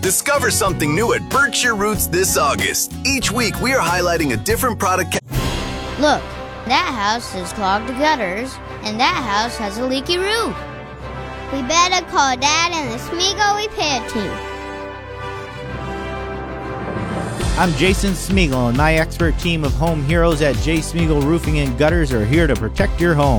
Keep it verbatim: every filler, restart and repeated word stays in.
Discover something new at Berkshire Roots this August. Each week, we are highlighting a different product. Look, that house has clogged gutters, and that house has a leaky roof. We better call Dad and the Smeagol repair team. I'm Jason Smeagol, and my expert team of home heroes at J. Smeagol Roofing and Gutters are here to protect your home.